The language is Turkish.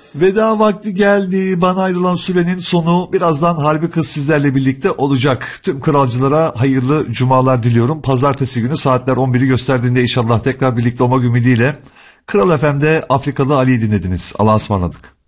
Veda vakti geldi. Bana ayrılan sürenin sonu. Birazdan Harbi Kız sizlerle birlikte olacak. Tüm kralcılara hayırlı cumalar diliyorum. Pazartesi günü saatler 11'i gösterdiğinde inşallah tekrar birlikte olmak ümidiyle. Kral FM'de Afrikalı Ali'yi dinlediniz. Allah'a ısmarladık.